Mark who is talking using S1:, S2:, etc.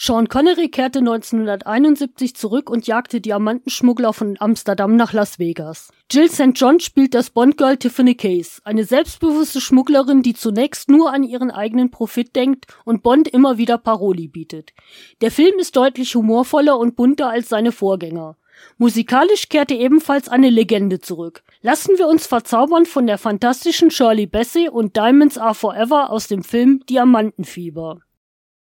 S1: Sean Connery kehrte 1971 zurück und jagte Diamantenschmuggler von Amsterdam nach Las Vegas. Jill St. John spielt das Bond-Girl Tiffany Case, eine selbstbewusste Schmugglerin, die zunächst nur an ihren eigenen Profit denkt und Bond immer wieder Paroli bietet. Der Film ist deutlich humorvoller und bunter als seine Vorgänger. Musikalisch kehrte ebenfalls eine Legende zurück. Lassen wir uns verzaubern von der fantastischen Shirley Bassey und Diamonds Are Forever aus dem Film Diamantenfieber.